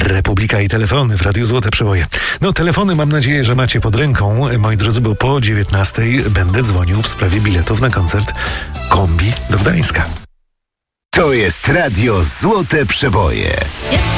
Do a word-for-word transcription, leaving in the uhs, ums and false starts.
Republika i telefony w Radiu Złote Przeboje. No, telefony mam nadzieję, że macie pod ręką, moi drodzy, bo po dziewiętnastej będę dzwonił w sprawie biletów na koncert Kombi do Gdańska. To jest Radio Złote Przeboje.